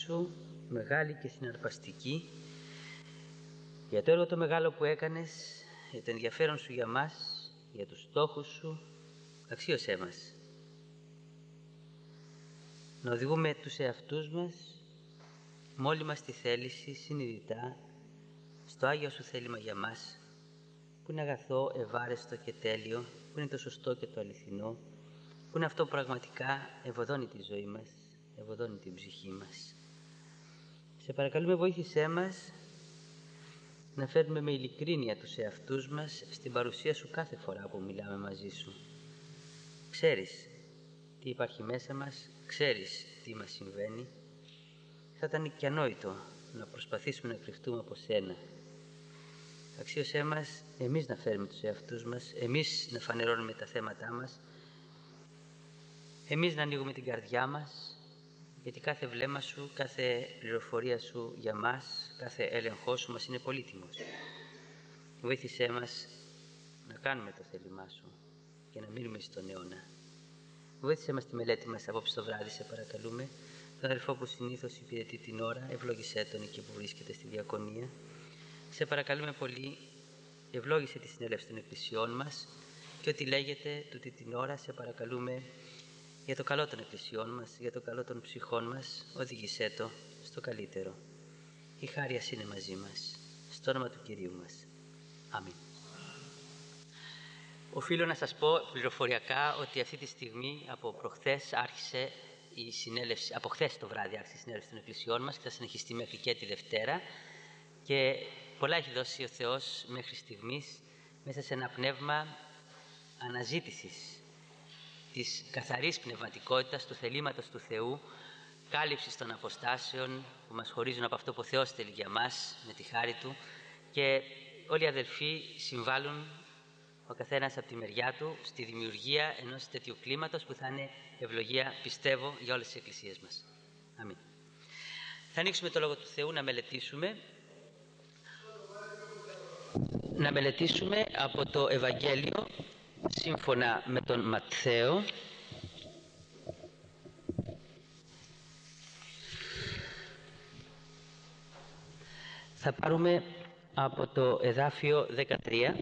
σου μεγάλη και συναρπαστική για το έργο το μεγάλο που έκανες, για το ενδιαφέρον σου για μας, για τους στόχους σου. Αξίωσέ μας να οδηγούμε τους εαυτούς μας με όλη μας τη θέληση συνειδητά στο Άγιο σου θέλημα για μας, που είναι αγαθό, ευάρεστο και τέλειο, που είναι το σωστό και το αληθινό, που είναι αυτό που πραγματικά ευωδώνει τη ζωή μας, ευωδώνει την ψυχή μας. Σε παρακαλούμε, βοήθησέ μας να φέρνουμε με ειλικρίνεια τους εαυτούς μας στην παρουσία σου κάθε φορά που μιλάμε μαζί σου. Ξέρεις τι υπάρχει μέσα μας, ξέρεις τι μας συμβαίνει. Θα ήταν και ανόητο να προσπαθήσουμε να κρυφτούμε από σένα. Αξίωσέ μας εμείς να φέρουμε τους εαυτούς μας, εμείς να φανερώνουμε τα θέματά μας, εμείς να ανοίγουμε την καρδιά μας, γιατί κάθε βλέμμα σου, κάθε πληροφορία σου για μας, κάθε έλεγχό σου μας είναι πολύτιμος. Βοήθησέ μας να κάνουμε το θέλημά σου και να μείνουμε στον αιώνα. Βοήθησέ μας τη μελέτη μας απόψε το βράδυ, σε παρακαλούμε. Τον αδελφό που συνήθως υπηρετεί την ώρα, ευλόγησέ τον εκεί που βρίσκεται στη διακονία. Σε παρακαλούμε πολύ, ευλόγησε τη συνέλευση των εκκλησιών μας και ό,τι λέγεται τούτη την ώρα, σε παρακαλούμε για το καλό των εκκλησιών μας, για το καλό των ψυχών μας, οδήγησέ το στο καλύτερο. Η χάρια είναι μαζί μας, στο όνομα του Κυρίου μας. Αμήν. Οφείλω να σας πω πληροφοριακά ότι αυτή τη στιγμή από προχθές άρχισε η συνέλευση, από χθες το βράδυ άρχισε η συνέλευση των εκκλησιών μας και θα συνεχιστεί μέχρι και τη Δευτέρα, και πολλά έχει δώσει ο Θεός μέχρι στιγμής μέσα σε ένα πνεύμα αναζήτησης της καθαρής πνευματικότητας, του θελήματος του Θεού, κάλυψης των αποστάσεων που μας χωρίζουν από αυτό που ο Θεός θέλει για μας με τη χάρη Του, και όλοι οι αδελφοί συμβάλλουν ο καθένας από τη μεριά του στη δημιουργία ενός τέτοιου κλίματος που θα είναι ευλογία, πιστεύω, για όλες τις εκκλησίες μας. Αμήν. Θα ανοίξουμε το Λόγο του Θεού να μελετήσουμε από το Ευαγγέλιο σύμφωνα με τον Ματθαίο, θα πάρουμε από το εδάφιο 13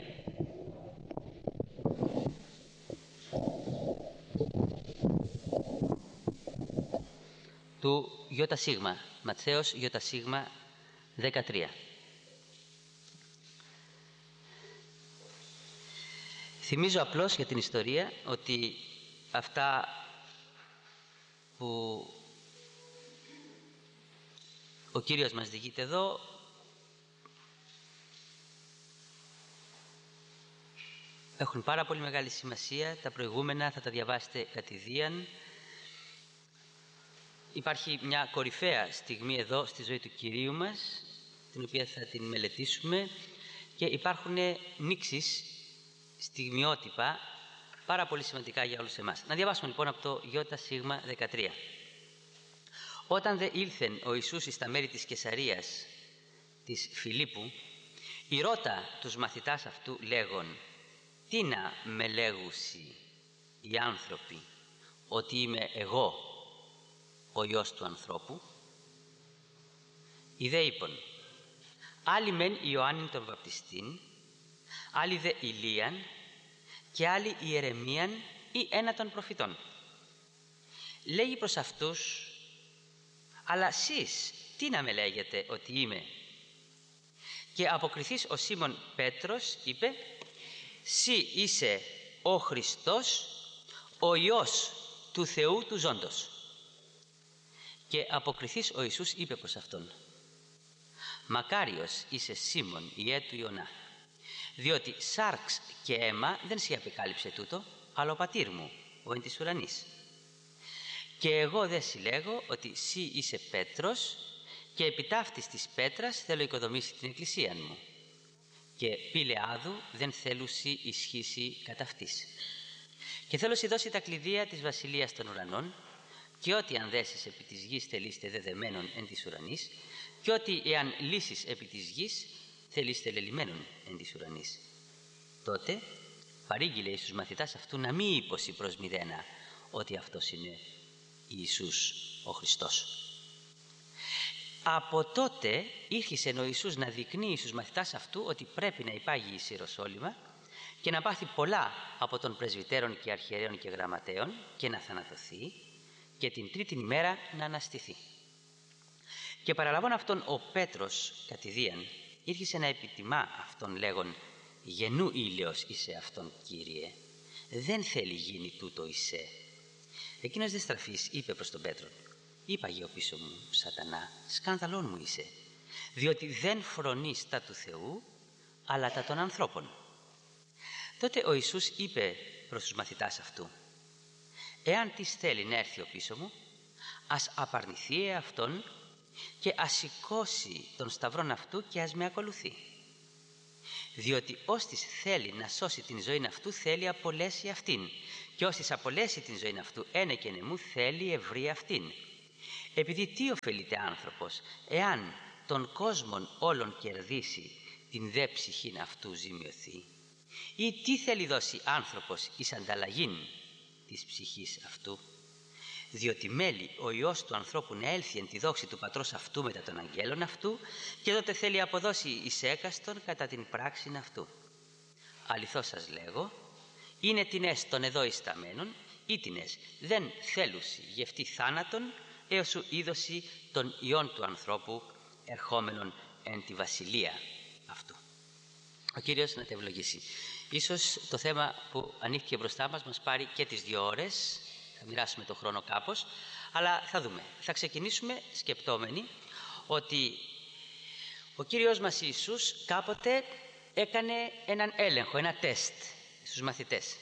του ΙΣ, Ματθαίος ΙΣ 13. Θυμίζω απλώς για την ιστορία ότι αυτά που ο Κύριος μας διηγείται εδώ έχουν πάρα πολύ μεγάλη σημασία. Τα προηγούμενα θα τα διαβάσετε κατηδίαν. Υπάρχει μια κορυφαία στιγμή εδώ στη ζωή του Κυρίου μας, την οποία θα την μελετήσουμε, και υπάρχουν νήξεις, στιγμιότυπα, πάρα πολύ σημαντικά για όλους εμάς. Να διαβάσουμε λοιπόν από το ΙΣ 13. Όταν δε ήλθεν ο Ιησούς εις τα μέρη της Καισαρίας της Φιλίππου, ηρώτα τους μαθητάς αυτού λέγον, τι να με λέγουσι οι άνθρωποι ότι είμαι εγώ ο Υιός του ανθρώπου? Οι δε είπον, άλλοι μεν Ιωάννην τον βαπτιστήν, άλλοι δε Ηλίαν και άλλοι Ιερεμίαν ή ένα των προφητών. Λέγει προς αυτούς, αλλά σεις τι να με λέγετε ότι είμαι? Και αποκριθείς ο Σίμων Πέτρος είπε, σύ είσαι ο Χριστός, ο Υιός του Θεού του ζώντος. Και αποκριθείς ο Ιησούς είπε προς αυτόν, μακάριος είσαι Σίμων ιέ του Ιωνά, διότι σάρξ και αίμα δεν σε απεκάλυψε τούτο, αλλά ο πατήρ μου, ο εν της ουρανής. Και εγώ δε συλλέγω ότι σύ είσαι Πέτρος, και επί ταύτης της πέτρας θέλω οικοδομήσει την εκκλησία μου, και πηλεάδου δεν θέλουσι ισχύσει κατά αυτής. Και θέλω σοι δώσει τα κλειδία της βασιλείας των ουρανών, και ό,τι αν δέσεις επί της γης θελείστε δεδεμένων εν της ουρανής, και ό,τι εάν λύσεις επί της γης θελείστε λελειμμένων εν της ουρανής. Τότε παρήγγειλε εις τους μαθητάς αυτού να μη είπωσι προς μηδένα ότι αυτός είναι Ιησούς ο Χριστός. Από τότε ήρχισε ο Ιησούς να δεικνύει στους μαθητάς αυτού ότι πρέπει να υπάγει εις Ιεροσόλυμα και να πάθει πολλά από των πρεσβυτέρων και αρχιερέων και γραμματέων και να θανατωθεί και την τρίτη ημέρα να αναστηθεί. Και παραλαβών αυτόν ο Πέτρος κατηδίαν ήρχισε να επιτιμά αυτόν λέγον «Γενού ήλαιος είσαι αυτόν, Κύριε, δεν θέλει γίνει τούτο εισέ». Εκείνος δε στραφής είπε προς τον Πέτρον «Είπαγε ο πίσω μου, Σατανά, σκάνδαλόν μου είσαι, διότι δεν φρονείς τα του Θεού, αλλά τα των ανθρώπων». Τότε ο Ιησούς είπε προς τους μαθητάς αυτού «Εάν τις θέλει να έρθει ο πίσω μου, ας απαρνηθεί εαυτόν και ας σηκώσει τον σταυρόν αυτού και ας με ακολουθεί. Διότι όστις θέλει να σώσει την ζωή αυτού, θέλει απολέσει αυτήν, και όστις απολέσει την ζωή αυτού, ένε και νεμού θέλει ευρύ αυτήν. Επειδή τι ωφελείται άνθρωπος, εάν τον κόσμον όλων κερδίσει, την δε ψυχήν αυτού ζημιωθεί, ή τι θέλει δώσει άνθρωπος εις ανταλλαγήν της ψυχής αυτού. Διότι μέλει ο Υιός του ανθρώπου να έλθει εν τη δόξη του Πατρός αυτού μετά των αγγέλων αυτού, και τότε θέλει αποδώσει εις έκαστον κατά την πράξην αυτού. Αληθώς σας λέγω, είναι τινές των εδώ ισταμένων, ή τινές δεν θέλουσι γευτεί θάνατον, έως σου είδωση των Υιών του ανθρώπου ερχόμενων εν τη βασιλεία αυτού. Ο Κύριος να τα ευλογήσει. Ίσως το θέμα που ανοίχθηκε μπροστά μας πάρει και τις 2 ώρες, θα μοιράσουμε το χρόνο κάπως, αλλά θα δούμε. Θα ξεκινήσουμε σκεπτόμενοι ότι ο Κύριος μας Ιησούς κάποτε έκανε έναν έλεγχο, ένα τεστ στους μαθητές.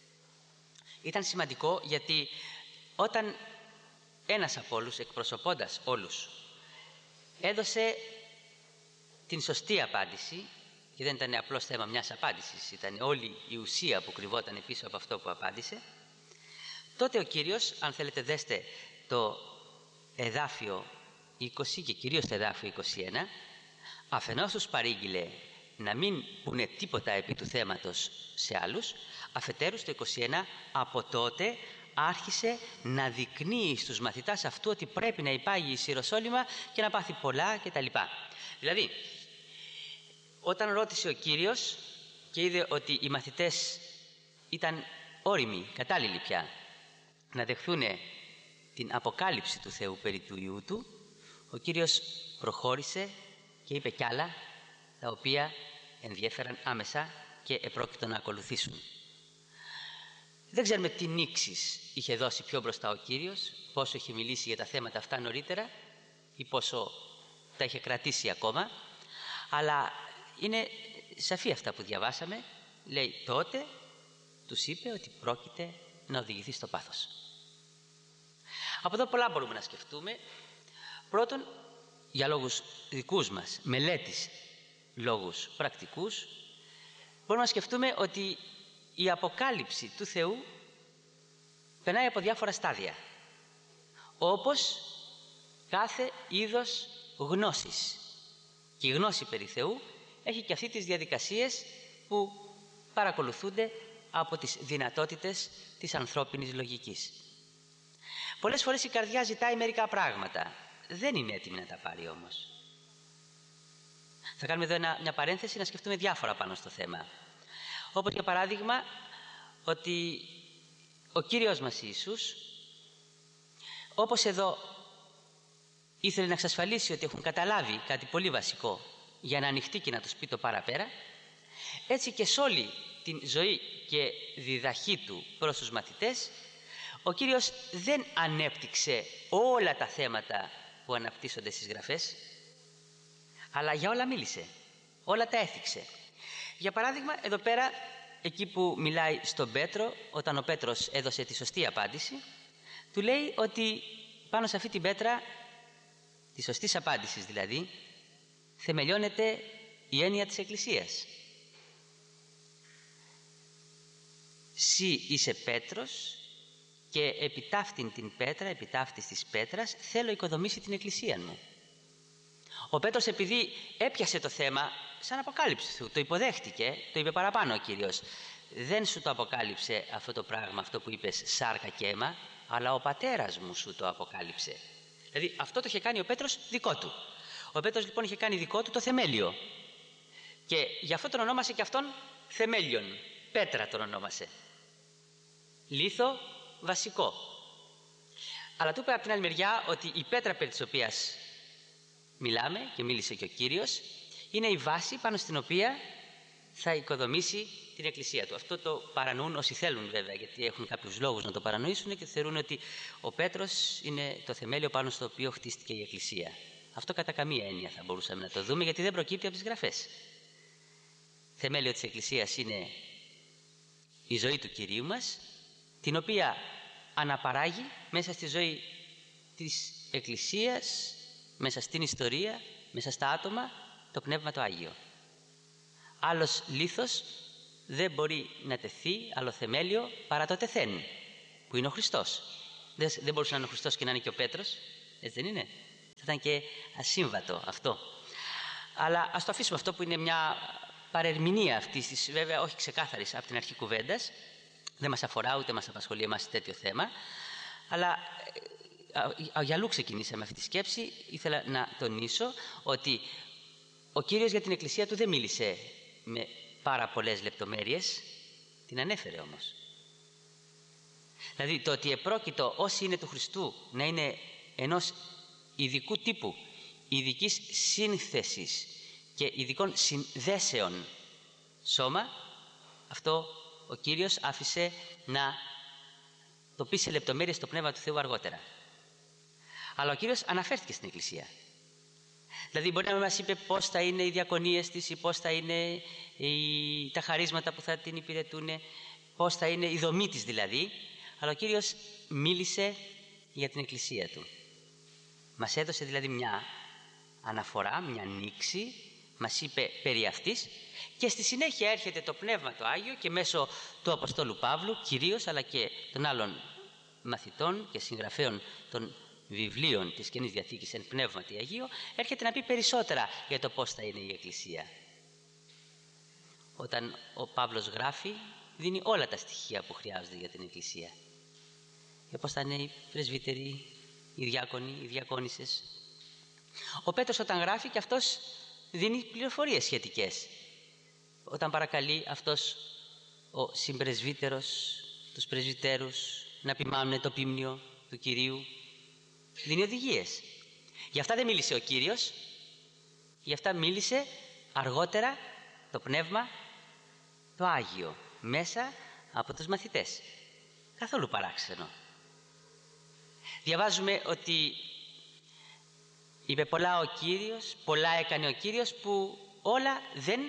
Ήταν σημαντικό γιατί όταν ένας από όλους, εκπροσωπώντας όλους, έδωσε την σωστή απάντηση, και δεν ήταν απλώς θέμα μιας απάντησης, ήταν όλη η ουσία που κρυβόταν πίσω από αυτό που απάντησε, τότε ο Κύριος, αν θέλετε δέστε το εδάφιο 20 και κυρίως το εδάφιο 21, αφενός τους παρήγγειλε να μην πούνε τίποτα επί του θέματος σε άλλους, αφετέρου στο 21 από τότε άρχισε να δεικνύει στους μαθητάς αυτού ότι πρέπει να υπάγει εις Ιεροσόλυμα και να πάθει πολλά κτλ. Δηλαδή, όταν ρώτησε ο Κύριος και είδε ότι οι μαθητές ήταν όριμοι, κατάλληλοι πια να δεχθούν την αποκάλυψη του Θεού περί του Υιού Του, ο Κύριος προχώρησε και είπε κι άλλα τα οποία ενδιέφεραν άμεσα και επρόκειτο να ακολουθήσουν. Δεν ξέρουμε τι νήξεις είχε δώσει πιο μπροστά ο Κύριος, πόσο είχε μιλήσει για τα θέματα αυτά νωρίτερα ή πόσο τα είχε κρατήσει ακόμα, αλλά είναι σαφή αυτά που διαβάσαμε. Λέει τότε τους είπε ότι πρόκειται να οδηγηθεί στο πάθος. Από εδώ πολλά μπορούμε να σκεφτούμε. Πρώτον, για λόγους δικούς μας, μελέτης, λόγους πρακτικούς, μπορούμε να σκεφτούμε ότι η αποκάλυψη του Θεού περνάει από διάφορα στάδια, όπως κάθε είδος γνώσης. Και η γνώση περί Θεού έχει και αυτή τις διαδικασίες που παρακολουθούνται από τις δυνατότητες της ανθρώπινης λογικής. Πολλές φορές η καρδιά ζητάει μερικά πράγματα, δεν είναι έτοιμη να τα πάρει όμως. Θα κάνουμε εδώ μια παρένθεση να σκεφτούμε διάφορα πάνω στο θέμα. Όπως για παράδειγμα ότι ο Κύριος μας Ιησούς, όπως εδώ ήθελε να εξασφαλίσει ότι έχουν καταλάβει κάτι πολύ βασικό για να ανοιχτεί και να τους πει το παραπέρα, έτσι και σε όλη την ζωή και διδαχή του προς τους μαθητές, ο Κύριος δεν ανέπτυξε όλα τα θέματα που αναπτύσσονται στις Γραφές, αλλά για όλα μίλησε, όλα τα έθιξε. Για παράδειγμα, εδώ πέρα, εκεί που μιλάει στον Πέτρο, όταν ο Πέτρος έδωσε τη σωστή απάντηση, του λέει ότι πάνω σε αυτή την πέτρα, τη σωστής απάντησης δηλαδή, θεμελιώνεται η έννοια της Εκκλησίας. Συ είσαι Πέτρος και επιτάφτην την πέτρα, επιτάφτης της πέτρας, θέλω οικοδομήσει την Εκκλησία μου. Ο Πέτρος, επειδή έπιασε το θέμα σαν αποκάλυψη του, το υποδέχτηκε, το είπε παραπάνω ο Κύριος. Δεν σου το αποκάλυψε αυτό το πράγμα, αυτό που είπες σάρκα και αίμα, αλλά ο Πατέρας μου σου το αποκάλυψε. Δηλαδή αυτό το είχε κάνει ο Πέτρος δικό του. Ο Πέτρος λοιπόν είχε κάνει δικό του το θεμέλιο. Και γι' αυτό τον ονόμασε και αυτόν θεμέλιον. Πέτρα τον ονόμασε. Λίθο βασικό. Αλλά του είπε από την άλλη μεριά ότι η πέτρα περί της οποίας μιλάμε και μίλησε και ο Κύριος είναι η βάση πάνω στην οποία θα οικοδομήσει την εκκλησία του. Αυτό το παρανοούν όσοι θέλουν βέβαια, γιατί έχουν κάποιους λόγους να το παρανοήσουν και θεωρούν ότι ο Πέτρος είναι το θεμέλιο πάνω στο οποίο χτίστηκε η εκκλησία. Αυτό κατά καμία έννοια θα μπορούσαμε να το δούμε, γιατί δεν προκύπτει από τις Γραφές. Θεμέλιο της εκκλησίας είναι η ζωή του Κυρίου μας, την οποία αναπαράγει μέσα στη ζωή της εκκλησίας, μέσα στην ιστορία, μέσα στα άτομα, το Πνεύμα το Άγιο. Άλλος λίθος δεν μπορεί να τεθεί, άλλο θεμέλιο παρά το τεθέν, που είναι ο Χριστός. Δεν μπορούσε να είναι ο Χριστός και να είναι και ο Πέτρος, έτσι δεν είναι? Θα ήταν και ασύμβατο αυτό. Αλλά ας το αφήσουμε αυτό, που είναι μια παρερμηνία αυτής της, βέβαια όχι ξεκάθαρης από την αρχή κουβέντας. Δεν μας αφορά, ούτε μας απασχολεί εμάς τέτοιο θέμα. Αλλά για αλλού ξεκινήσαμε αυτή τη σκέψη. Ήθελα να τονίσω ότι ο Κύριος για την εκκλησία του δεν μίλησε με πάρα πολλές λεπτομέρειες, την ανέφερε όμως. Δηλαδή το ότι επρόκειτο όσοι είναι του Χριστού να είναι ενός ειδικού τύπου, ειδικής σύνθεσης και ειδικών συνδέσεων σώμα, αυτό ο Κύριος άφησε να το πει σε λεπτομέρειες στο Πνεύμα του Θεού αργότερα. Αλλά ο Κύριος αναφέρθηκε στην εκκλησία. Δηλαδή μπορεί να μας είπε πώς θα είναι οι διακονίες της ή πώς θα είναι τα χαρίσματα που θα την υπηρετούν, πώς θα είναι η δομή της δηλαδή, αλλά ο Κύριος μίλησε για την εκκλησία του. Μας έδωσε δηλαδή μια αναφορά, μια νήξη, μας είπε περί αυτής, και στη συνέχεια έρχεται το Πνεύμα το Άγιο και μέσω του Αποστόλου Παύλου κυρίως, αλλά και των άλλων μαθητών και συγγραφέων των βιβλίων της Καινής Διαθήκης εν Πνεύματι Αγίο, έρχεται να πει περισσότερα για το πώς θα είναι η εκκλησία. Όταν ο Παύλος γράφει, δίνει όλα τα στοιχεία που χρειάζονται για την εκκλησία. Για πώς θα είναι οι πρεσβύτεροι, οι διάκονοι, οι διακόνισσες. Ο Πέτρος όταν γράφει και αυτός δίνει πληροφορίες σχετικές. Όταν παρακαλεί αυτός ο συμπρεσβύτερος τους πρεσβυτέρους να ποιμάνουν το ποίμνιο του Κυρίου, δίνει οδηγίες. Γι' αυτά δεν μίλησε ο Κύριος, γι' αυτά μίλησε αργότερα το Πνεύμα το Άγιο μέσα από τους μαθητές. Καθόλου παράξενο. Διαβάζουμε ότι είπε πολλά ο Κύριος, πολλά έκανε ο Κύριος, που όλα δεν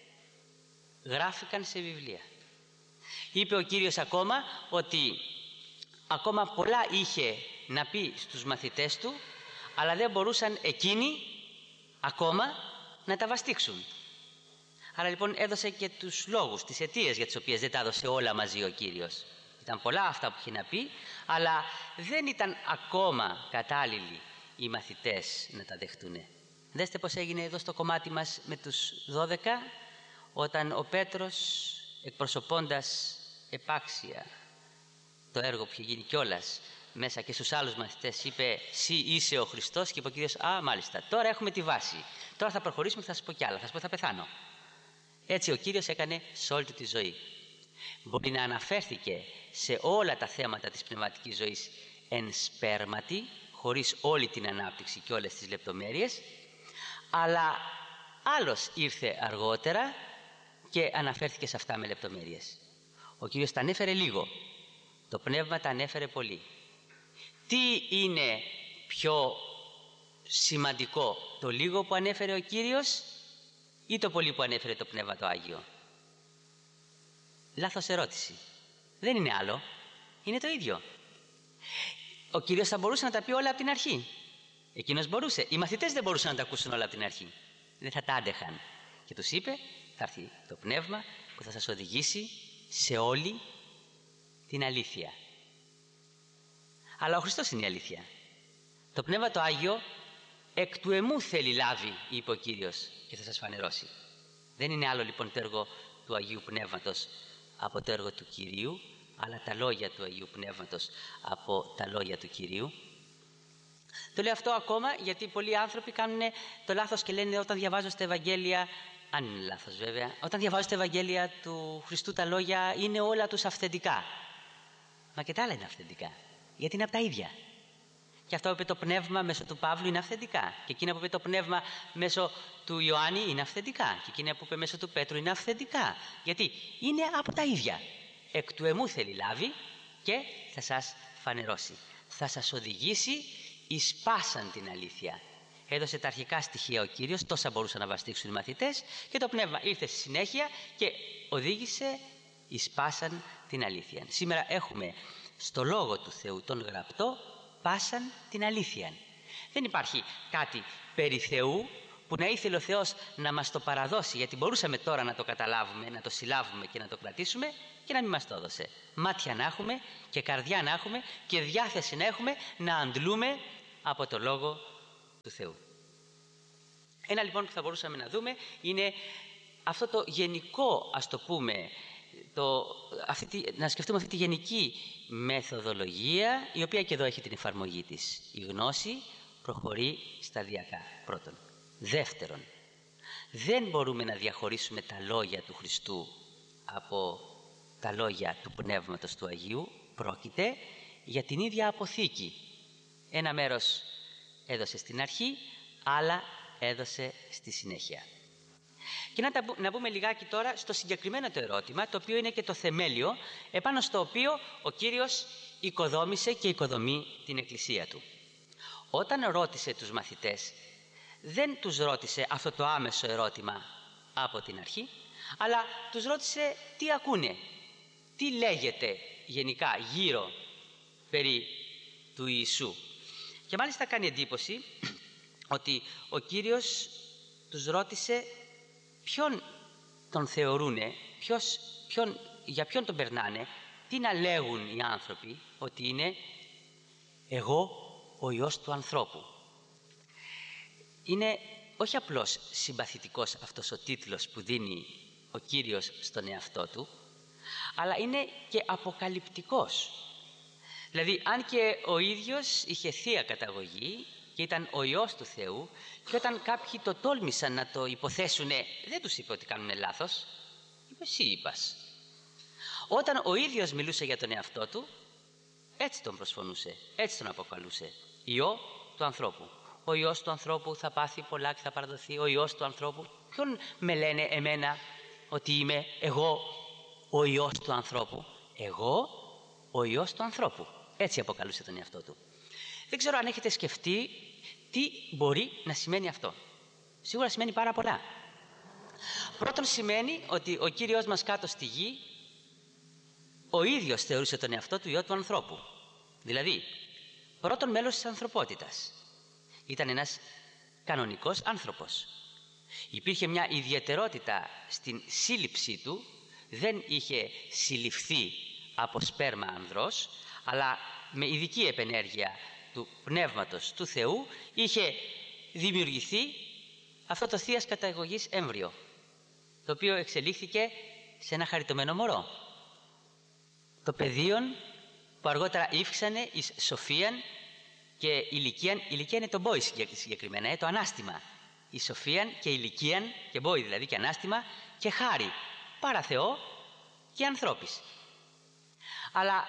γράφηκαν σε βιβλία. Είπε ο Κύριος ακόμα ότι ακόμα πολλά είχε να πει στους μαθητές του, αλλά δεν μπορούσαν εκείνοι ακόμα να τα βαστίξουν. Άρα λοιπόν έδωσε και τους λόγους, τις αιτίες για τις οποίες δεν τα έδωσε όλα μαζί ο Κύριος. Ήταν πολλά αυτά που είχε να πει, αλλά δεν ήταν ακόμα κατάλληλοι οι μαθητές να τα δεχτούν. Δέστε πως έγινε εδώ στο κομμάτι μας με τους 12, όταν ο Πέτρος, εκπροσωπώντας επάξια το έργο που είχε γίνει κιόλας μέσα και στους άλλους μαθητές, είπε «Συ είσαι ο Χριστός», και είπε ο Κύριος «Α, μάλιστα, τώρα έχουμε τη βάση, τώρα θα προχωρήσουμε και θα σας πω κι άλλα, θα σας πω θα πεθάνω». Έτσι ο Κύριος έκανε σε όλη του τη ζωή. Μπορεί να αναφέρθηκε σε όλα τα θέματα της πνευματικής ζωής εν σπέρματι, χωρίς όλη την ανάπτυξη και όλες τις λεπτομέρειες, αλλά άλλος ήρθε αργότερα και αναφέρθηκε σε αυτά με λεπτομέρειες. Ο Κύριος τα ανέφερε λίγο, το Πνεύμα τα ανέφερε πολύ. Τι είναι πιο σημαντικό, το λίγο που ανέφερε ο Κύριος ή το πολύ που ανέφερε το Πνεύμα το Άγιο? Λάθος ερώτηση. Δεν είναι άλλο, είναι το ίδιο. Ο Κύριος θα μπορούσε να τα πει όλα από την αρχή. Εκείνος μπορούσε. Οι μαθητές δεν μπορούσαν να τα ακούσουν όλα από την αρχή. Δεν θα τα άντεχαν. Και τους είπε, θα έρθει το Πνεύμα που θα σας οδηγήσει σε όλη την αλήθεια. Αλλά ο Χριστός είναι η αλήθεια. Το Πνεύμα το Άγιο εκ του εμού θέλει λάβει, είπε ο Κύριος, και θα σας φανερώσει. Δεν είναι άλλο λοιπόν το έργο του Αγίου Πνεύματος από το έργο του Κυρίου, αλλά τα λόγια του Αγίου Πνεύματος από τα λόγια του Κυρίου. Το λέω αυτό ακόμα γιατί πολλοί άνθρωποι κάνουν το λάθος και λένε όταν διαβάζω στα Ευαγγέλια, αν είναι λάθος βέβαια, όταν διαβάζω στα Ευαγγέλια του Χριστού τα λόγια είναι όλα τους αυθεντικά. Μα και τα άλλα είναι αυθεντικά, γιατί είναι από τα ίδια. Και αυτό που είπε το Πνεύμα μέσω του Παύλου είναι αυθεντικά. Και εκείνα που είπε το Πνεύμα μέσω του Ιωάννη είναι αυθεντικά. Και εκείνα που είπε μέσω του Πέτρου είναι αυθεντικά. Γιατί είναι από τα ίδια. Εκ του εμού θέλει λάβει και θα σας φανερώσει. Θα σας οδηγήσει εις πάσαν την αλήθεια. Έδωσε τα αρχικά στοιχεία ο Κύριος, τόσα μπορούσαν να βαστίξουν οι μαθητές, και το Πνεύμα ήρθε στη συνέχεια και οδήγησε εις πάσαν την αλήθεια. Σήμερα έχουμε στο Λόγο του Θεού τον γραπτό πάσαν την αλήθεια. Δεν υπάρχει κάτι περί Θεού που να ήθελε ο Θεός να μας το παραδώσει, γιατί μπορούσαμε τώρα να το καταλάβουμε, να το συλλάβουμε και να το κρατήσουμε, και να μην μας το έδωσε. Μάτια να έχουμε και καρδιά να έχουμε και διάθεση να έχουμε να αντλούμε από το Λόγο του Θεού. Ένα λοιπόν που θα μπορούσαμε να δούμε είναι αυτό το γενικό, ας το πούμε, να σκεφτούμε αυτή τη γενική μεθοδολογία, η οποία και εδώ έχει την εφαρμογή της. Η γνώση προχωρεί σταδιακά, πρώτον. Δεύτερον, δεν μπορούμε να διαχωρίσουμε τα λόγια του Χριστού από τα λόγια του Πνεύματος του Αγίου. Πρόκειται για την ίδια αποθήκη. Ένα μέρος έδωσε στην αρχή, άλλα έδωσε στη συνέχεια. Και να μπούμε λιγάκι τώρα στο συγκεκριμένο το ερώτημα, το οποίο είναι και το θεμέλιο, επάνω στο οποίο ο Κύριος οικοδόμησε και οικοδομεί την Εκκλησία Του. Όταν ρώτησε τους μαθητές, δεν τους ρώτησε αυτό το άμεσο ερώτημα από την αρχή, αλλά τους ρώτησε τι ακούνε, τι λέγεται γενικά γύρω περί του Ιησού. Και μάλιστα κάνει εντύπωση ότι ο Κύριος τους ρώτησε ποιον τον θεωρούνε, για ποιον τον περνάνε, τι να λέγουν οι άνθρωποι ότι είναι εγώ ο Υιός του ανθρώπου. Είναι όχι απλώς συμπαθητικός αυτός ο τίτλος που δίνει ο Κύριος στον εαυτό του, αλλά είναι και αποκαλυπτικός. Δηλαδή, αν και ο ίδιος είχε θεία καταγωγή και ήταν ο Υιός του Θεού, και όταν κάποιοι το τόλμησαν να το υποθέσουνε, δεν τους είπε ότι κάνουν λάθος, είπε εσύ είπας. Όταν ο ίδιος μιλούσε για τον εαυτό του, έτσι τον προσφωνούσε, έτσι τον αποκαλούσε, Υιό του ανθρώπου. Ο Υιός του ανθρώπου θα πάθει πολλά και θα παραδοθεί, ο Υιός του ανθρώπου. Ποιον με λένε εμένα ότι είμαι εγώ ο Υιός του ανθρώπου? Εγώ ο Υιός του ανθρώπου. Έτσι αποκαλούσε τον εαυτό του. Δεν ξέρω αν έχετε σκεφτεί τι μπορεί να σημαίνει αυτό. Σίγουρα σημαίνει πάρα πολλά. Πρώτον, σημαίνει ότι ο Κύριος μας κάτω στη γη ο ίδιος θεωρούσε τον εαυτό του Υιό του ανθρώπου. Δηλαδή, πρώτον μέλος της ανθρωπότητας. Ήταν ένας κανονικός άνθρωπος. Υπήρχε μια ιδιαιτερότητα στην σύλληψή του, δεν είχε συλληφθεί από σπέρμα ανδρός, αλλά με ειδική επενέργεια του Πνεύματος του Θεού είχε δημιουργηθεί αυτό το θείας καταγωγής έμβριο, το οποίο εξελίχθηκε σε ένα χαριτωμένο μωρό. Το παιδίον που αργότερα ύφξανε εις σοφίαν και ηλικίαν. Ηλικία είναι το μπόι συγκεκριμένα, το ανάστημα. Η σοφίαν και ηλικίαν, και μπόι δηλαδή και ανάστημα, και χάρη, παρά Θεό και ανθρώπης. Αλλά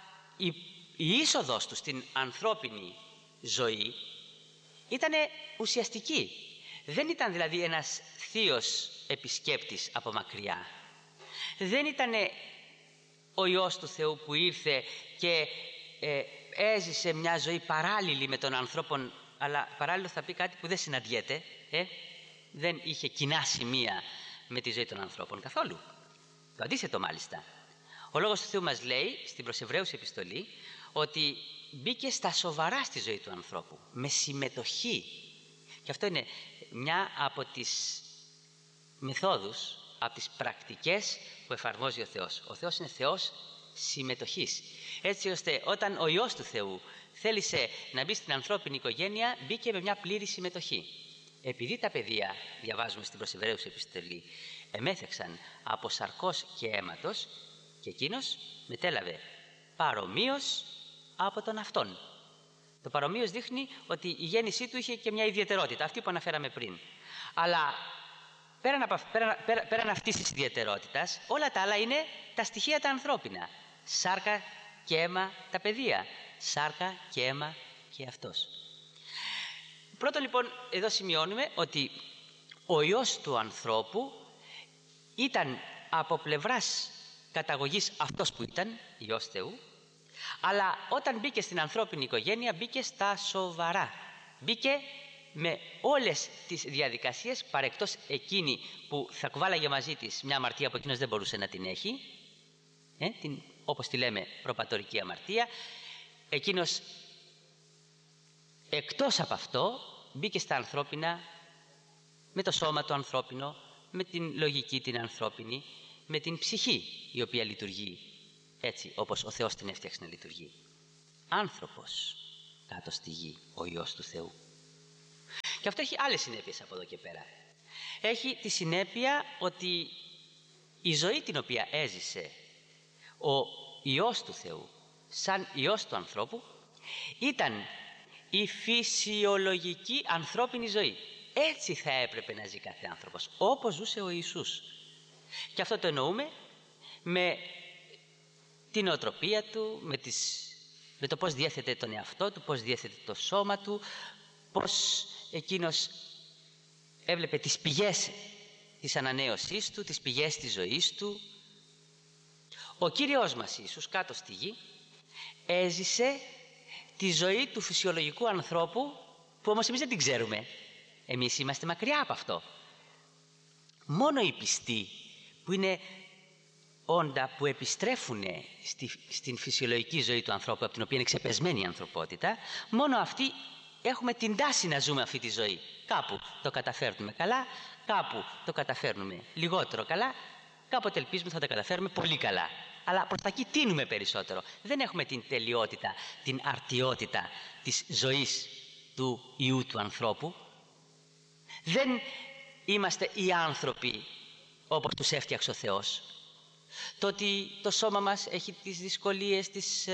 η είσοδος του στην ανθρώπινη ζωή ήταν ουσιαστική. Δεν ήταν δηλαδή ένας θείος επισκέπτης από μακριά. Δεν ήταν ο Υιός του Θεού που ήρθε και έζησε μια ζωή παράλληλη με τον ανθρώπων, αλλά παράλληλο θα πει κάτι που δεν συναντιέται, δεν είχε κοινά σημεία με τη ζωή των ανθρώπων καθόλου. Το αντίθετο μάλιστα. Ο Λόγος του Θεού μας λέει στην προς Εβραίους επιστολή ότι μπήκε στα σοβαρά στη ζωή του ανθρώπου, με συμμετοχή. Και αυτό είναι μια από τις μεθόδους, από τις πρακτικές που εφαρμόζει ο Θεός. Ο Θεός είναι Θεός συμμετοχής. Έτσι ώστε όταν ο Υιός του Θεού θέλησε να μπει στην ανθρώπινη οικογένεια, μπήκε με μια πλήρη συμμετοχή. Επειδή τα παιδεία, διαβάζουμε στην προς Εβραίους επιστολή, εμέθεξαν από σαρκός και αίματος, και εκείνος μετέλαβε παρομοίως από τον αυτόν. Το παρομοίως δείχνει ότι η γέννησή του είχε και μια ιδιαιτερότητα, αυτή που αναφέραμε πριν. Αλλά πέραν αυτής της ιδιαιτερότητας, όλα τα άλλα είναι τα στοιχεία τα ανθρώπινα. Σάρκα και αίμα τα παιδεία. Σάρκα και αίμα και αυτός. Πρώτον λοιπόν εδώ σημειώνουμε ότι ο Υιός του ανθρώπου ήταν από πλευράς καταγωγής αυτός που ήταν, Υιός Θεού, αλλά όταν μπήκε στην ανθρώπινη οικογένεια μπήκε στα σοβαρά. Μπήκε με όλες τις διαδικασίες, παρεκτός εκείνη που θα κουβάλαγε μαζί της μια αμαρτία που εκείνος δεν μπορούσε να την έχει, όπως τη λέμε προπατορική αμαρτία. Εκείνος εκτός από αυτό μπήκε στα ανθρώπινα, με το σώμα το ανθρώπινο, με την λογική την ανθρώπινη, με την ψυχή η οποία λειτουργεί έτσι όπως ο Θεός την έφτιαξε να λειτουργεί. Άνθρωπος κάτω στη γη, ο Υιός του Θεού. Και αυτό έχει άλλες συνέπειες από εδώ και πέρα. Έχει τη συνέπεια ότι η ζωή την οποία έζησε ο Υιός του Θεού σαν Υιός του ανθρώπου ήταν η φυσιολογική ανθρώπινη ζωή. Έτσι θα έπρεπε να ζει κάθε άνθρωπος, όπως ζούσε ο Ιησούς. Και αυτό το εννοούμε με την νοοτροπία του, με το πώς διέθετε τον εαυτό του, πώς διέθετε το σώμα του, πώς εκείνος έβλεπε τις πηγές της ανανέωσής του, τις πηγές της ζωής του. Ο Κύριος μας Ιησούς κάτω στη γη έζησε τη ζωή του φυσιολογικού ανθρώπου, που όμως εμείς δεν την ξέρουμε. Εμείς είμαστε μακριά από αυτό. Μόνο οι πιστοί, που είναι όντα που επιστρέφουν στην φυσιολογική ζωή του ανθρώπου, από την οποία είναι ξεπεσμένη η ανθρωπότητα, μόνο αυτοί έχουμε την τάση να ζούμε αυτή τη ζωή. Κάπου το καταφέρνουμε καλά, κάπου το καταφέρνουμε λιγότερο καλά, κάποτε ελπίζουμε θα τα καταφέρουμε πολύ καλά. Αλλά προς τα εκεί τείνουμε περισσότερο. Δεν έχουμε την τελειότητα, την αρτιότητα της ζωής του Υιού του ανθρώπου. Δεν είμαστε οι άνθρωποι όπως τους έφτιαξε ο Θεός. Το ότι το σώμα μας έχει τις δυσκολίες, τις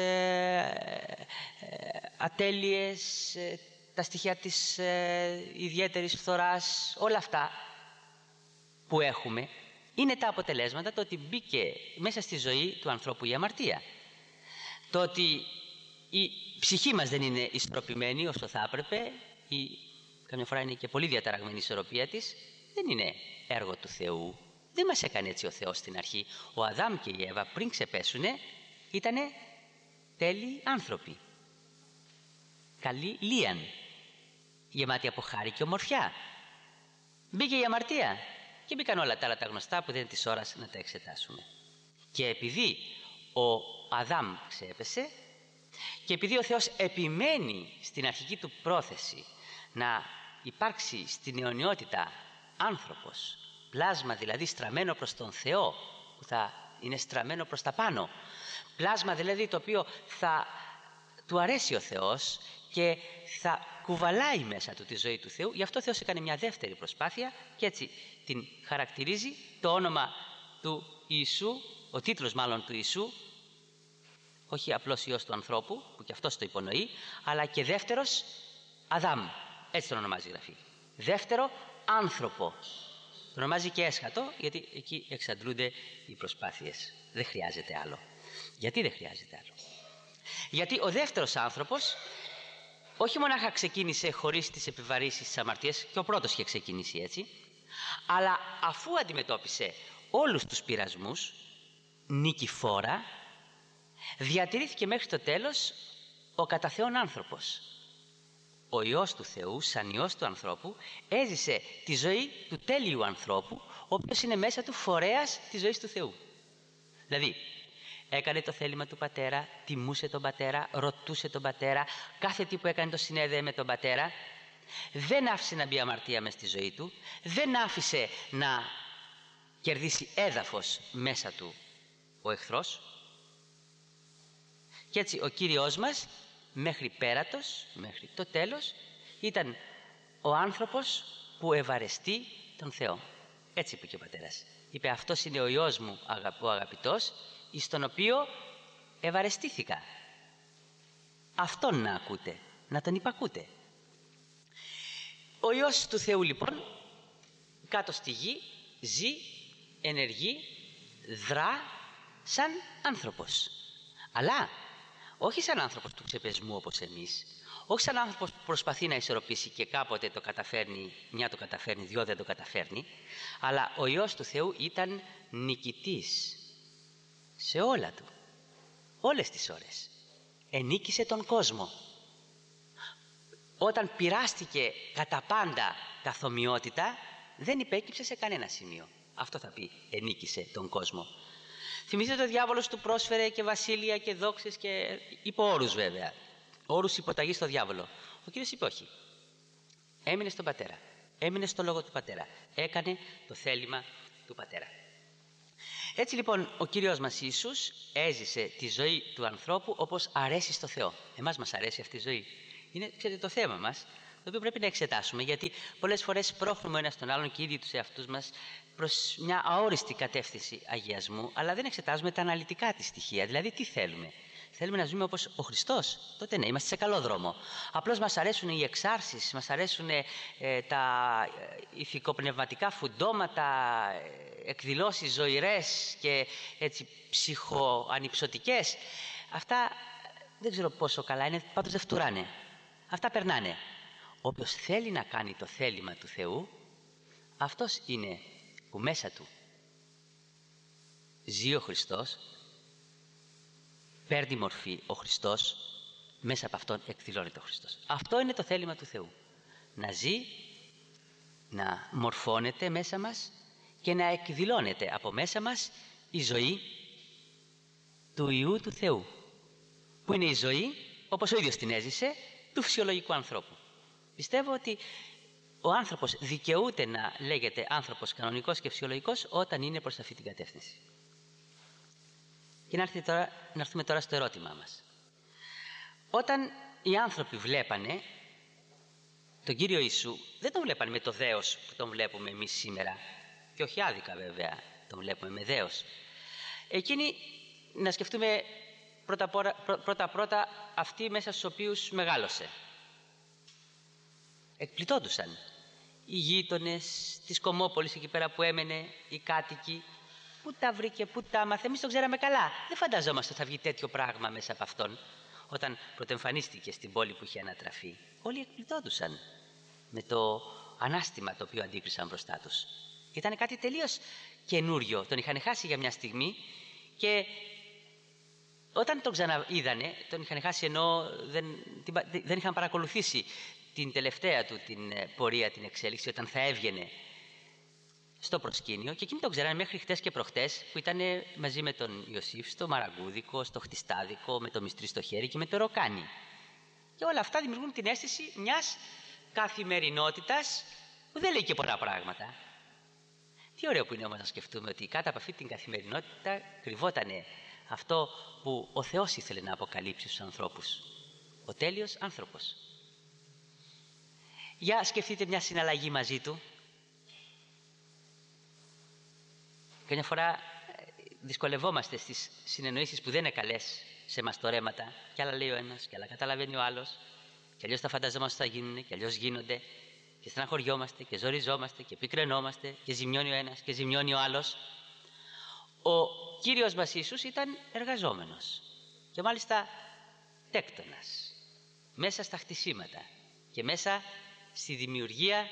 ατέλειες, τα στοιχεία της ιδιαίτερης φθοράς, όλα αυτά που έχουμε, είναι τα αποτελέσματα το ότι μπήκε μέσα στη ζωή του ανθρώπου η αμαρτία. Το ότι η ψυχή μας δεν είναι ισορροπημένη όσο θα έπρεπε, ή καμιά φορά είναι και πολύ διαταραγμένη η ισορροπία της, δεν είναι έργο του Θεού. Δεν μας έκανε έτσι ο Θεός στην αρχή. Ο Αδάμ και η Εύα πριν ξεπέσουνε ήτανε τέλειοι άνθρωποι. Καλοί λίαν, γεμάτοι από χάρη και ομορφιά. Μπήκε η αμαρτία και μπήκαν όλα τα άλλα τα γνωστά που δεν είναι της ώρας να τα εξετάσουμε. Και επειδή ο Αδάμ ξέπεσε και επειδή ο Θεός επιμένει στην αρχική του πρόθεση να υπάρξει στην αιωνιότητα άνθρωπος, πλάσμα δηλαδή στραμμένο προς τον Θεό, που θα είναι στραμμένο προς τα πάνω, πλάσμα δηλαδή το οποίο θα του αρέσει ο Θεός και θα κουβαλάει μέσα του τη ζωή του Θεού. Γι' αυτό ο Θεός έκανε μια δεύτερη προσπάθεια και έτσι την χαρακτηρίζει το όνομα του Ιησού, ο τίτλος μάλλον του Ιησού, όχι απλώς Υιός του ανθρώπου που και αυτός το υπονοεί, αλλά και δεύτερος Αδάμ, έτσι τον ονομάζει η Γραφή. Δεύτερο άνθρωπο. Το ονομάζει και έσχατο, γιατί εκεί εξαντλούνται οι προσπάθειες. Δεν χρειάζεται άλλο. Γιατί δεν χρειάζεται άλλο? Γιατί ο δεύτερος άνθρωπος όχι μονάχα ξεκίνησε χωρίς τις επιβαρύσεις της αμαρτίας, και ο πρώτος είχε ξεκινήσει έτσι, αλλά αφού αντιμετώπισε όλους τους πειρασμούς νικηφόρα, διατηρήθηκε μέχρι το τέλος ο κατά Θεόν άνθρωπος. Ο Υιός του Θεού, σαν Υιός του ανθρώπου, έζησε τη ζωή του τέλειου ανθρώπου, ο οποίος είναι μέσα του φορέας της ζωής του Θεού. Δηλαδή, έκανε το θέλημα του πατέρα, τιμούσε τον πατέρα, ρωτούσε τον πατέρα, κάθε τι που έκανε το συνέδεε με τον πατέρα, δεν άφησε να μπει αμαρτία μες στη ζωή του, δεν άφησε να κερδίσει έδαφος μέσα του ο εχθρός. Και έτσι ο Κύριος μας μέχρι πέρατος, μέχρι το τέλος, ήταν ο άνθρωπος που ευαρεστεί τον Θεό. Έτσι είπε και ο πατέρας. Είπε, αυτός είναι ο Υιός μου ο αγαπητός, εις τον οποίο ευαρεστήθηκα. Αυτόν να ακούτε, να τον υπακούτε. Ο Υιός του Θεού λοιπόν κάτω στη γη ζει, ενεργεί, δρά σαν άνθρωπος. Αλλά όχι σαν άνθρωπος του ξεπεσμού όπως εμείς, όχι σαν άνθρωπος που προσπαθεί να ισορροπήσει και κάποτε το καταφέρνει, μια το καταφέρνει, δυο δεν το καταφέρνει, αλλά ο Υιός του Θεού ήταν νικητής σε όλα του, όλες τις ώρες. Ενίκησε τον κόσμο. Όταν πειράστηκε κατά πάντα καθομοιότητα, δεν υπέκυψε σε κανένα σημείο. Αυτό θα πει ενίκησε τον κόσμο. Θυμηθείτε, ο διάβολος του πρόσφερε και βασίλεια και δόξες και υπό όρους βέβαια. Όρους υποταγής στο διάβολο. Ο Κύριος είπε όχι. Έμεινε στον Πατέρα. Έμεινε στο λόγο του Πατέρα. Έκανε το θέλημα του Πατέρα. Έτσι λοιπόν ο Κύριος μας Ιησούς έζησε τη ζωή του ανθρώπου όπως αρέσει στο Θεό. Εμάς μας αρέσει αυτή η ζωή. Είναι, ξέρετε, το θέμα μας, το οποίο πρέπει να εξετάσουμε, γιατί πολλές φορές πρόχνουμε ο ένας τον άλλον και ήδη τους εαυτούς μας προς μια αόριστη κατεύθυνση αγιασμού, αλλά δεν εξετάζουμε τα αναλυτικά της στοιχεία. Δηλαδή, τι θέλουμε. Θέλουμε να ζούμε όπως ο Χριστός, τότε ναι, είμαστε σε καλό δρόμο. Απλώς μας αρέσουν οι εξάρσεις, μας αρέσουν τα ηθικοπνευματικά φουντώματα, εκδηλώσεις ζωηρές και έτσι ψυχοανυψωτικές. Αυτά δεν ξέρω πόσο καλά είναι, πάντως δεν φτουράνε. Αυτά περνάνε. Όποιος θέλει να κάνει το θέλημα του Θεού, αυτός είναι που μέσα του ζει ο Χριστός, παίρνει μορφή ο Χριστός, μέσα από αυτόν εκδηλώνεται ο Χριστός. Αυτό είναι το θέλημα του Θεού. Να ζει, να μορφώνεται μέσα μας και να εκδηλώνεται από μέσα μας η ζωή του Υιού του Θεού, που είναι η ζωή, όπως ο ίδιος την έζησε, του φυσιολογικού ανθρώπου. Πιστεύω ότι ο άνθρωπος δικαιούται να λέγεται άνθρωπος κανονικός και φυσιολογικός όταν είναι προς αυτή την κατεύθυνση. Και να έρθουμε τώρα στο ερώτημά μας. Όταν οι άνθρωποι βλέπανε τον Κύριο Ιησού, δεν τον βλέπανε με το δέος που τον βλέπουμε εμείς σήμερα, και όχι άδικα βέβαια, τον βλέπουμε με δέος. Εκείνοι, να σκεφτούμε πρώτα αυτοί μέσα στους οποίους μεγάλωσε. Εκπλητώντουσαν οι γείτονες της Κομμόπολης εκεί πέρα που έμενε, οι κάτοικοι. Πού τα βρήκε, πού τα άμαθε, εμείς τον ξέραμε καλά. Δεν φανταζόμαστε ότι θα βγει τέτοιο πράγμα μέσα από αυτόν. Όταν πρωτοεμφανίστηκε στην πόλη που είχε ανατραφεί, όλοι εκπλητώντουσαν με το ανάστημα το οποίο αντίκρισαν μπροστά τους. Ήταν κάτι τελείως καινούριο. Τον είχαν χάσει για μια στιγμή και όταν τον ξαναείδανε, τον είχαν χάσει ενώ δεν είχαν παρακολουθήσει την τελευταία του την πορεία, την εξέλιξη, όταν θα έβγαινε στο προσκήνιο, και εκείνοι τον ξέρανε μέχρι χτες και προχτές, που ήταν μαζί με τον Ιωσήφ στο μαραγκούδικο, στο χτιστάδικο, με το μυστρί στο χέρι και με το ροκάνι. Και όλα αυτά δημιουργούν την αίσθηση μιας καθημερινότητας που δεν λέει και πολλά πράγματα. Τι ωραίο που είναι όμως να σκεφτούμε ότι κάτω από αυτή την καθημερινότητα κρυβότανε αυτό που ο Θεός ήθελε να αποκαλύψει στους ανθρώπους. Ο τέλειος άνθρωπος. Για σκεφτείτε μια συναλλαγή μαζί του. Καμιά φορά δυσκολευόμαστε στις συνεννοήσεις που δεν είναι καλές σε μαστορέματα. Κι άλλα λέει ο ένας, κι άλλα καταλαβαίνει ο άλλος. Κι αλλιώς τα φανταζόμαστε θα γίνουν, κι αλλιώς γίνονται. Και στεναχωριόμαστε και ζοριζόμαστε και πικραινόμαστε και ζημιώνει ο ένας και ζημιώνει ο άλλος. Ο Κύριος μας Ιησούς ήταν εργαζόμενος και μάλιστα τέκτονας, μέσα στα χτισήματα και μέσα στη δημιουργία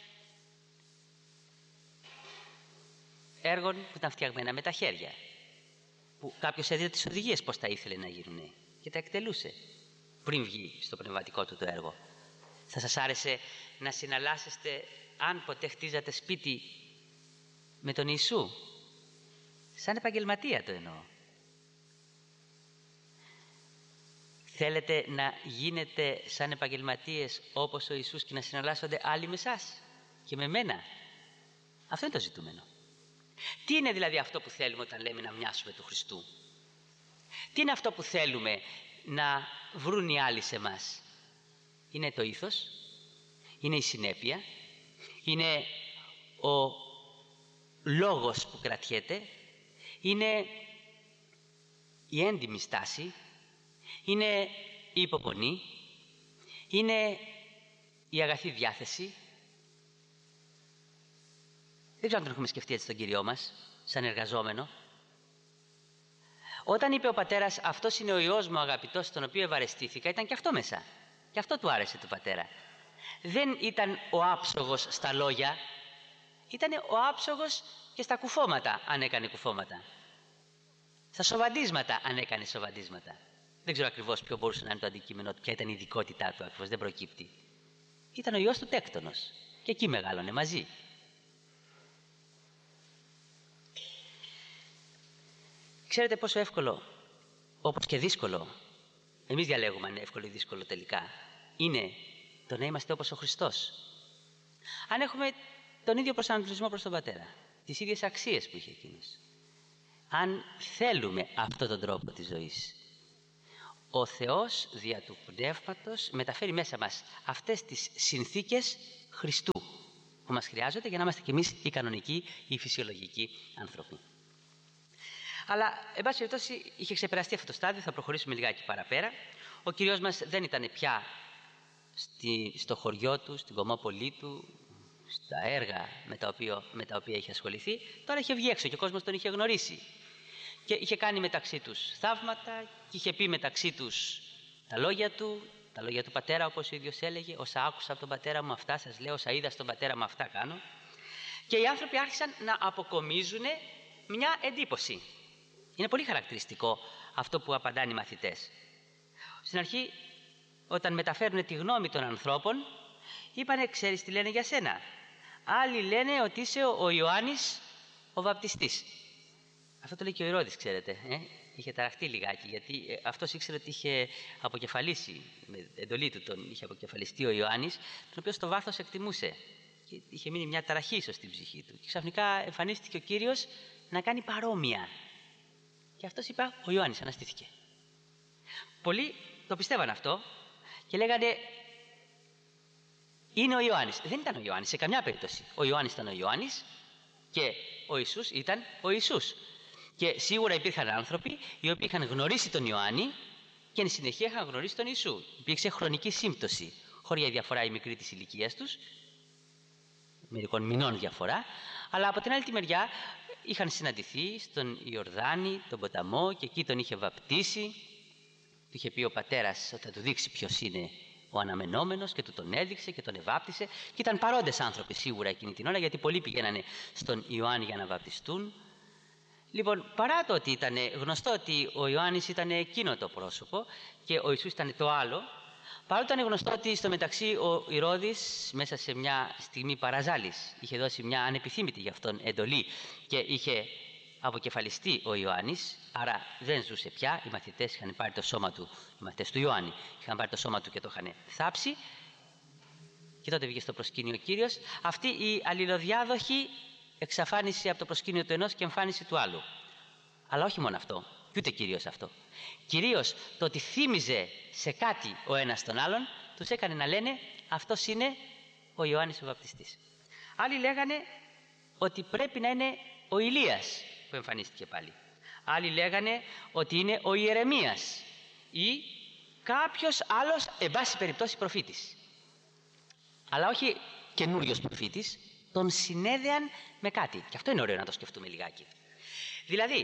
έργων που ήταν φτιαγμένα με τα χέρια, που κάποιος έδινε τις οδηγίες πώς τα ήθελε να γίνουν και τα εκτελούσε πριν βγει στο πνευματικό του το έργο. Θα σας άρεσε να συναλλάσσεστε, αν ποτέ χτίζατε σπίτι με τον Ιησού, σαν επαγγελματία το εννοώ? Θέλετε να γίνετε σαν επαγγελματίες όπως ο Ιησούς και να συναλλάσσονται άλλοι με εσάς και με μένα? Αυτό είναι το ζητούμενο. Τι είναι δηλαδή αυτό που θέλουμε όταν λέμε να μοιάσουμε του Χριστού? Τι είναι αυτό που θέλουμε να βρουν οι άλλοι σε εμάς? Είναι το ήθος, είναι η συνέπεια, είναι ο λόγος που κρατιέται, είναι η έντιμη στάση, είναι η υπομονή, Είναι η αγαθή διάθεση. Δεν ξέρω αν τον έχουμε σκεφτεί έτσι τον Κύριό μας, σαν εργαζόμενο. Όταν είπε ο πατέρας «αυτός είναι ο Υιός μου αγαπητός, τον οποίο ευαρεστήθηκα», ήταν και αυτό μέσα. Και αυτό του άρεσε του πατέρα. Δεν ήταν ο άψογος στα λόγια, ήταν ο άψογος και στα κουφώματα, αν έκανε κουφώματα. Στα σοβαντίσματα, αν έκανε σοβαντίσματα. Δεν ξέρω ακριβώς ποιο μπορούσε να είναι το αντικείμενο του, ποια ήταν η ειδικότητά του ακριβώς, δεν προκύπτει. Ήταν ο Υιός του τέκτονος και εκεί μεγάλωνε μαζί. Ξέρετε πόσο εύκολο, όπως και δύσκολο, εμείς διαλέγουμε αν είναι εύκολο ή δύσκολο τελικά, είναι το να είμαστε όπως ο Χριστός. Αν έχουμε τον ίδιο προσανατολισμό προς τον Πατέρα, τις ίδιες αξίες που είχε εκείνος, αν θέλουμε αυτόν τον τρόπο της ζωής, ο Θεός δια του Πνεύματος μεταφέρει μέσα μας αυτές τις συνθήκες Χριστού που μας χρειάζονται για να είμαστε κι εμείς οι κανονικοί, οι φυσιολογικοί άνθρωποι. Αλλά, εν πάση περιπτώσει, είχε ξεπεραστεί αυτό το στάδιο, θα προχωρήσουμε λιγάκι παραπέρα. Ο Κύριος μας δεν ήταν πια στο χωριό του, στην κομμόπολη του, στα έργα με τα οποία είχε ασχοληθεί. Τώρα είχε βγει έξω και ο κόσμος τον είχε γνωρίσει. Και είχε κάνει μεταξύ τους θαύματα και είχε πει μεταξύ τους τα λόγια του πατέρα, όπως ο ίδιος έλεγε, όσα άκουσα από τον πατέρα μου αυτά σας λέω, όσα είδα στον πατέρα μου αυτά κάνω. Και οι άνθρωποι άρχισαν να αποκομίζουν μια εντύπωση. Είναι πολύ χαρακτηριστικό αυτό που απαντάνε οι μαθητές. Στην αρχή, όταν μεταφέρουν τη γνώμη των ανθρώπων, είπανε, ξέρεις τι λένε για σένα. Άλλοι λένε ότι είσαι ο Ιωάννης ο βαπτιστής. Αυτό το λέει και ο Ηρώδης, ξέρετε. Είχε ταραχτεί λιγάκι, γιατί αυτός ήξερε ότι είχε αποκεφαλίσει, με εντολή του τον είχε αποκεφαλιστεί ο Ιωάννης, τον οποίο στο βάθος εκτιμούσε. Και είχε μείνει μια ταραχή ίσως στην ψυχή του. Και ξαφνικά εμφανίστηκε ο Κύριος να κάνει παρόμοια. Και αυτός είπα, ο Ιωάννης αναστήθηκε. Πολλοί το πιστεύαν αυτό και λέγανε, είναι ο Ιωάννης. Δεν ήταν ο Ιωάννης σε καμιά περίπτωση. Ο Ιωάννης ήταν ο Ιωάννης και ο Ιησούς ήταν ο Ιησούς. Και σίγουρα υπήρχαν άνθρωποι οι οποίοι είχαν γνωρίσει τον Ιωάννη και εν συνεχεία είχαν γνωρίσει τον Ιησού. Υπήρξε χρονική σύμπτωση, χωρί διαφορά η μικρή της ηλικίας τους, μερικών μηνών διαφορά, αλλά από την άλλη τη μεριά είχαν συναντηθεί στον Ιορδάνη, τον ποταμό, και εκεί τον είχε βαπτίσει. Του είχε πει ο πατέρας ότι θα του δείξει ποιος είναι ο αναμενόμενος και του τον έδειξε και τον εβάπτισε. Και ήταν παρόντες άνθρωποι σίγουρα εκείνη την ώρα, γιατί πολλοί πηγαίνανε στον Ιωάννη για να βαπτιστούν. Λοιπόν, παρά το ότι ήταν γνωστό ότι ο Ιωάννης ήταν εκείνο το πρόσωπο και ο Ιησούς ήταν το άλλο, παρά το ήταν γνωστό ότι στο μεταξύ ο Ηρώδης μέσα σε μια στιγμή παραζάλης είχε δώσει μια ανεπιθύμητη για αυτόν εντολή και είχε αποκεφαλιστεί ο Ιωάννης, άρα δεν ζούσε πια. Οι μαθητές είχαν πάρει το σώμα του, οι μαθητές του Ιωάννη είχαν πάρει το σώμα του και το είχαν θάψει, και τότε βγήκε στο προσκήνιο ο Κύριος. Αυτή η αλληλοδιάδοχη εξαφάνιση από το προσκήνιο του ενός και εμφάνιση του άλλου. Αλλά όχι μόνο αυτό, και ούτε κυρίως αυτό. Κυρίως το ότι θύμιζε σε κάτι ο ένας τον άλλον, τους έκανε να λένε αυτός είναι ο Ιωάννης ο Βαπτιστής. Άλλοι λέγανε ότι πρέπει να είναι ο Ηλίας που εμφανίστηκε πάλι. Άλλοι λέγανε ότι είναι ο Ιερεμίας ή κάποιος άλλος, εν πάση περιπτώσει, προφήτης. Αλλά όχι καινούριος προφήτης, τον συνέδεαν με κάτι. Και αυτό είναι ωραίο να το σκεφτούμε λιγάκι. Δηλαδή,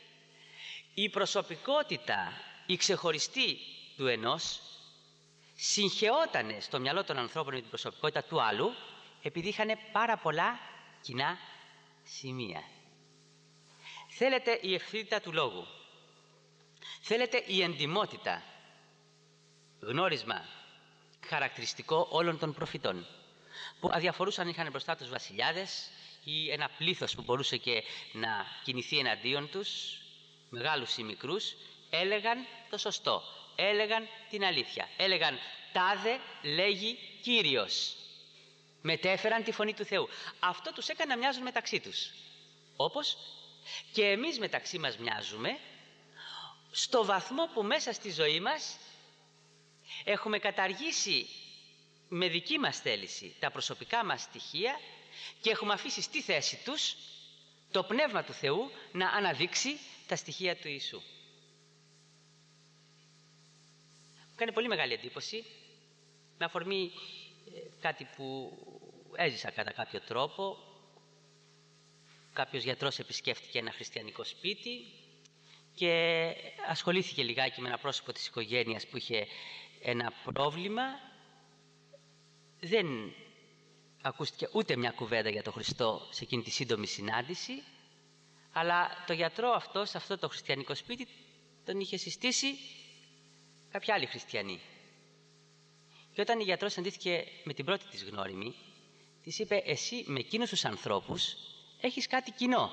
η προσωπικότητα, η ξεχωριστή του ενός συγχεότανε στο μυαλό των ανθρώπων με την προσωπικότητα του άλλου, επειδή είχαν πάρα πολλά κοινά σημεία. Θέλετε η ευθύτητα του λόγου, θέλετε η εντιμότητα, γνώρισμα χαρακτηριστικό όλων των προφητών, που αδιαφορούσαν, είχαν μπροστά τους βασιλιάδες ή ένα πλήθος που μπορούσε και να κινηθεί εναντίον τους, μεγάλους ή μικρούς, έλεγαν το σωστό, έλεγαν την αλήθεια, έλεγαν τάδε λέγει Κύριος, μετέφεραν τη φωνή του Θεού. Αυτό τους έκανε να μοιάζουν μεταξύ τους, όπως και εμείς μεταξύ μας μοιάζουμε, στο βαθμό που μέσα στη ζωή μας έχουμε καταργήσει με δική μας θέληση τα προσωπικά μας στοιχεία και έχουμε αφήσει στη θέση τους το Πνεύμα του Θεού να αναδείξει τα στοιχεία του Ιησού. Μου κάνει πολύ μεγάλη εντύπωση με αφορμή κάτι που έζησα κατά κάποιο τρόπο. Κάποιος γιατρός επισκέφτηκε ένα χριστιανικό σπίτι και ασχολήθηκε λιγάκι με ένα πρόσωπο της οικογένειας που είχε ένα πρόβλημα. Δεν ακούστηκε ούτε μια κουβέντα για τον Χριστό σε εκείνη τη σύντομη συνάντηση, αλλά το γιατρό αυτό, σε αυτό το χριστιανικό σπίτι, τον είχε συστήσει κάποια άλλη χριστιανή. Και όταν η γιατρός αντίθηκε με την πρώτη της γνώριμη, της είπε: «Εσύ με εκείνους τους ανθρώπους έχεις κάτι κοινό».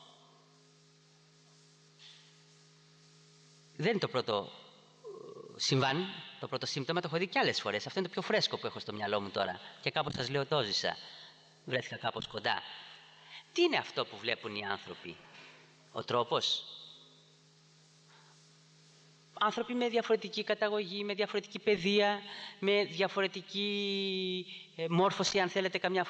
Δεν είναι το πρώτο συμβάν, το πρώτο σύμπτωμα, το έχω δει και άλλες φορές. Αυτό είναι το πιο φρέσκο που έχω στο μυαλό μου τώρα. Και κάπως σας λέω το ζήσα. Βρέθηκα κάπως κοντά. Τι είναι αυτό που βλέπουν οι άνθρωποι? Ο τρόπος? Άνθρωποι με διαφορετική καταγωγή, με διαφορετική παιδεία, με διαφορετική μόρφωση, αν θέλετε, καμιά